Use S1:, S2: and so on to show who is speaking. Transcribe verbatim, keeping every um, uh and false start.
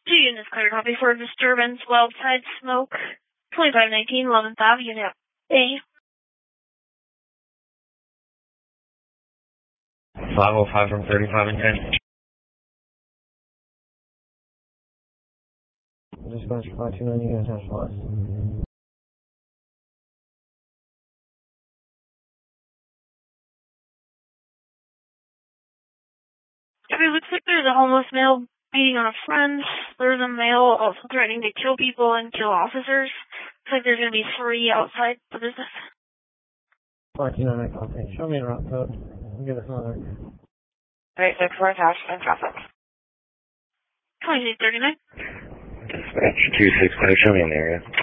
S1: Two units clear copy for disturbance, Wildside Smoke, twenty-five nineteen eleventh Avenue, Unit A.
S2: five oh five from thirty-five and ten. Dispatch five two nine, you guys have plus.
S1: It looks like there's a homeless male beating on a friend. There's a male also threatening to kill people and kill officers. Looks like there's going to be three outside the business.
S2: five two nine, copy. Show me a route code. I'll give it another.
S3: Eight six four hash and traffic.
S1: twenty-six thirty-nine.
S2: Dispatch two six five, show me an area.